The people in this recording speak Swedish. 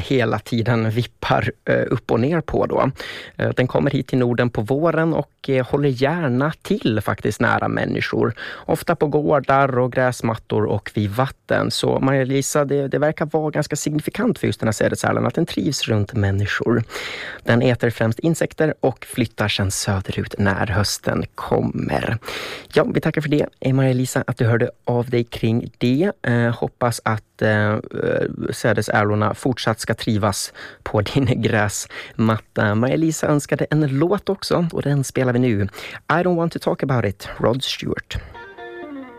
hela tiden vippar upp och ner på då. Den kommer hit till Norden på våren och håller gärna till faktiskt nära människor. Ofta på gårdar och gräsmattor och vid vatten. Så Maria-Lisa, det verkar vara ganska signifikant för just den här sädesärlan att den trivs runt människor. Den äter främst insekter och flyttar sedan söderut när hösten kommer. Ja, vi tackar för det, Maria-Lisa, att du hörde av dig kring det. Hoppas att sädesärlorna fortsatt ska trivas på din gräsmatta. Maria-Lisa önskade en låt också och den spelar vi nu. I don't want to talk about it, Rod Stewart.